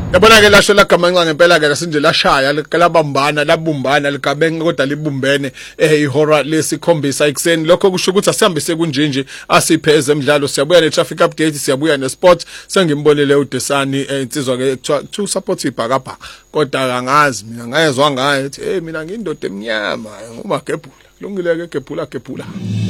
Yabona ke lasho lagamanxa ngempela ke lasinje lashaya labumbana ligabenga kodwa libumbene ihora lesikhombisa ekseni lokho kusho ukuthi asihambise kunjinje asiphe ezemidlalo siyabuya ne traffic update siyabuya ne sport sengimbonele uDesani insizwa ke to support ibhakabhaka kodwa angazi mina ngayezwa ngaye ethi hey mina ngindoda emnyama ngumagebhula kulungile ke gebhula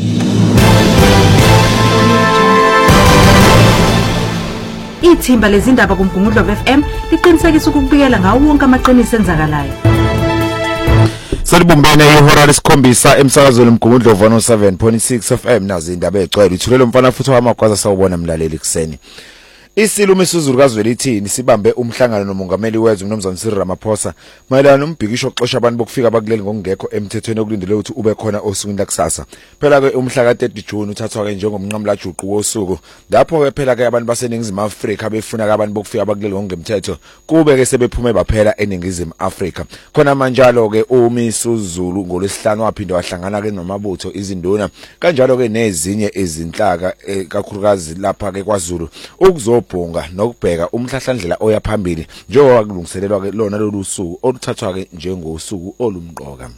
Ithimba lezindaba kuMgungundlo FM liqinisekisa ukubikela ngawo wonke amaqiniso enzakalayo. Salibumbene ihora lesikhombisa emsakazweni Mgungundlo 107.6 FM nazo indaba egcwele ithulelo mfana futhi wamagwaza sawubona mlaleli kuseni. Isilumo isizulu kazweli ithini sibambe umhlangano nomongameli wezwe uMnumzane Cyril Ramaphosa mayelana nombhikisho oxosha abantu bokufika bakuleli ngokungekho emthethweni okulindele ukuthi ube khona osukwini lakusasa. Phela ke umhla ka-30 June uthathwa ke njengomnqamla juqu wosuku lapho ke phela ke abantu baseningizimu Afrika befuna ke abantu bokufika bakuleli ngokungemthetho kube ke sebephume baphela eningizimu Afrika. Khona manjalo ke uMisuzulu ngolesihlanu waphinde wahlangana ke nomabutho izinduna kanjalo ke nezinye izinhlaka kakhulukazi lapha ke kwaZulu ukuzobhunga nokubheka umhlahlandlela oya phambili njengoba kulungiselelwa ke lona lolu suku oluthathwa ke njengosuku olumqoka.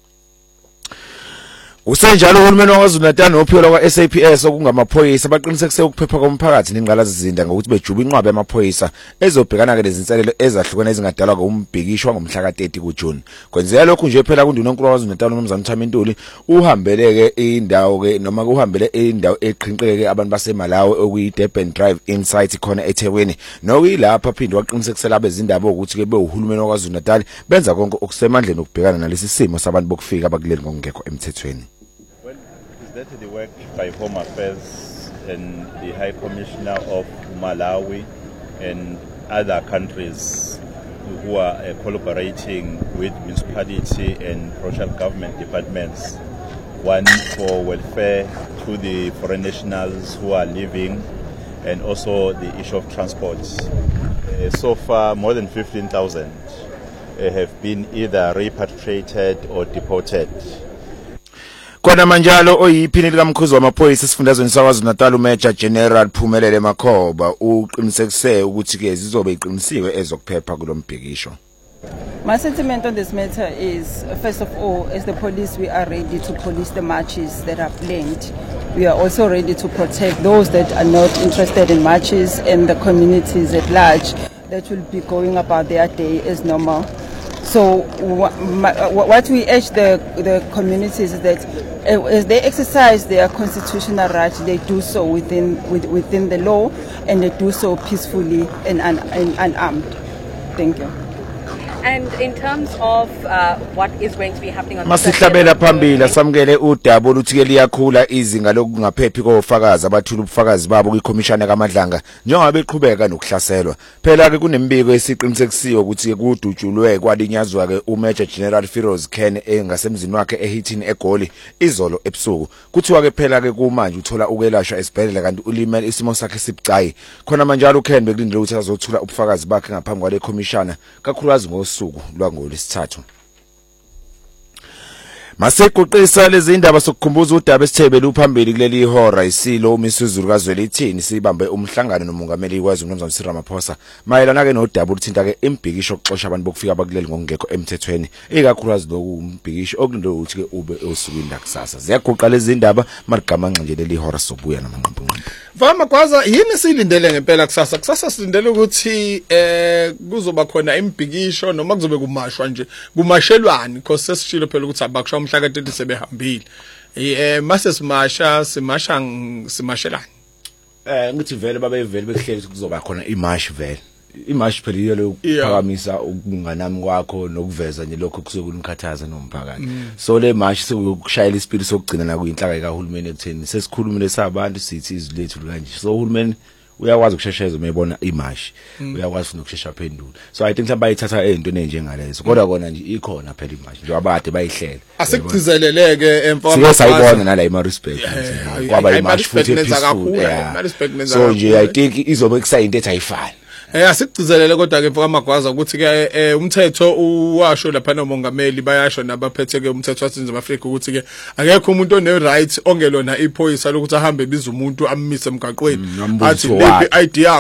Usenjalo uhulumeni waKwaZulu-Natal nophiko lwa SAPS okungamaphoyisa baqinisekise ukuphepha komphakathi nengqalazizinda ngokuthi bejuba inqwaba yamaphoyisa ezobhekana ke lezinselelo ezahlukene ezingadalwa ngombhikisho ngomhla ka-30 kuJune. Kwenzeka lokhu nje phela kundunankulu waKwaZulu-Natal uMnumzane Thamintuli uhambele ke indawo ke noma uhambele indawo eqhinqeke ke abantu baseMalawi okuyiDurban Drive Insight khona eThekwini nokuyilapha phinde waqinisekisela abezindaba ukuthi ke bewuhulumeni waKwaZulu-Natal benza konke okusemandleni ukubhekana nalesi simo sabantu bokufika bakuleli ngokungekho emthethweni. That the work by Home Affairs and the High Commissioner of Malawi and other countries who are collaborating with municipality and provincial government departments, one for welfare to the foreign nationals who are living and also the issue of transport. So far more than 15,000 have been either repatriated or deported. Kona manjalo oyiphini likamkhuzi wamaphoyisa esifundazweni saKwaZulu-Natal uMajor General Phumelele Makhoba uqinisekise ukuthi ke zizobe iqinisiwe ezokuphepha kulombhekisho. My sentiment on this matter is, first of all, as the police, we are ready to police the marches that are planned. We are also ready to protect those that are not interested in marches and the communities at large that will be going about their day as normal. So what we urge the communities is that as they exercise their constitutional rights, they do so within the law, and they do so peacefully and unarmed. Thank you. And in terms of what is going to be happening on Masihlabela phambili samukele udaba oluthi ke liyakhula izinga lokungaphephi kofakazi abathula ubufakazi babo kwikhomishana kaMadlanga njengoba beqhubeka nokuhlaselwa. Phela ke kunembiko esiqinisekisiwe ukuthi kudutshulwe kwalinyazwa ke uMajor General Firoz Khan engasemzini wakhe eHitini eGoli izolo ebusuku. Kuthiwa ke phela ke kumanje uthola ukwelashwa esibhedlela kanti ulimele isimo sakhe sibucayi. Khona manje uKhan bekulindele ukuthi azothula ubufakazi bakhe ngaphambi kwale khomishana kakhulukazi ngosuku lwangolesithathu. Masekuqisa lezi indaba sokukhumbuza udaba esithebele uphambili kuleli ihora isilo uMisuzulu kazweli ithini sibambe umhlangano nomongameli wezwe uMnumzane Cyril Ramaphosa mayelana ke nodaba oluthinta ke imbhikisho oxosha abantu bokufika bakuleli ngokungekho emthethweni ikakhulukazi lokumbhikisho okulindele ukuthi ke ube osukwini lakusasa. Ziyaguqa lezi indaba marigamanxa nje leli ihora sobuya namanqampunqampu. Vama kwaza yini silindele ngempela kusasa silindele ukuthi kuzoba khona imbhikisho noma kuzobe kumashwa nje kumashelwani because sesishilo phela ukuthi abakusha umhla ka-30 sebehambile mase simashelani ngithi vele babevele behleli kuzoba khona imash vele imash phela iyo lokuphakamisa ukunganami kwakho nokuveza nje lokho kusokunikhathaza nomphakathi. So le mash sokushayela isipili sokugcina na kuyinhlaka kahulumeni ekutheni sesikhulumile sabantu sithi izilethu kanje. So uhulumeni uyakwazi ukushesheza umebona imash uyakwazi nokushesha phendula. So I think sabayithatha ezintweni enjengalezo kodwa kona nje ikhona phela imash nje abade bayihlela asikugcizeleleke emfana sike sayibona nala ima respect kwaba imash futhi peaceful. So nje I think izobe kusayinto ethayifana asikugcizelele kodwa ke mfaka amagwaza ukuthi ke umthetho uwasho lapha nomongameli bayasho nabaphethe ke umthetho waseNingizimu Afrika ukuthi ke akekho umuntu one right ongelona iphoyisa lokuthi ahambe biza umuntu ammise emgaqweni athi lepi ID